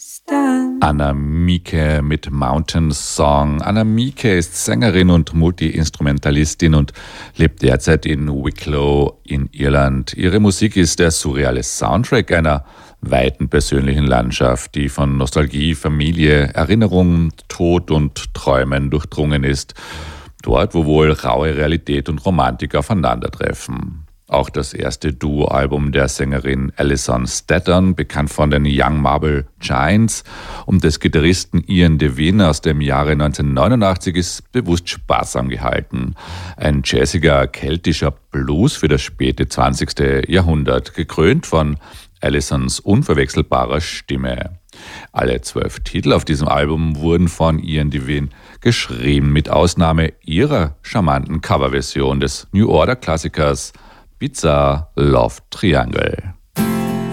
Anna Mieke mit Mountain Song. Anna Mieke ist Sängerin und Multi-Instrumentalistin und lebt derzeit in Wicklow in Irland. Ihre Musik ist der surreale Soundtrack einer weiten persönlichen Landschaft, die von Nostalgie, Familie, Erinnerung, Tod und Träumen durchdrungen ist. Dort, wo wohl raue Realität und Romantik aufeinandertreffen. Auch das erste Duo-Album der Sängerin Alison Staton, bekannt von den Young Marble Giants, und des Gitarristen Ian Devine aus dem Jahre 1989 ist bewusst sparsam gehalten. Ein jazziger, keltischer Blues für das späte 20. Jahrhundert, gekrönt von Alisons unverwechselbarer Stimme. Alle 12 Titel auf diesem Album wurden von Ian Devine geschrieben, mit Ausnahme ihrer charmanten Coverversion des New Order-Klassikers Bizarre Love Triangle.